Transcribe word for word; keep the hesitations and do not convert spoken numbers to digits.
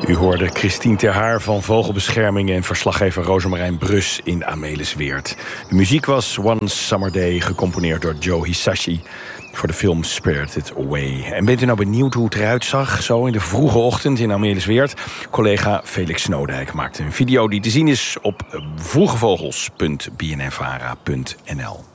U hoorde Christine Ter Haar van Vogelbescherming en verslaggever Rosemarijn Brus in Amelisweerd. De muziek was One Summer Day, gecomponeerd door Joe Hisashi voor de film Spirited Away. En bent u nou benieuwd hoe het eruit zag, zo in de vroege ochtend in Amelisweerd? Collega Felix Snodijk maakte een video die te zien is op vroegevogels punt b n n vara punt n l.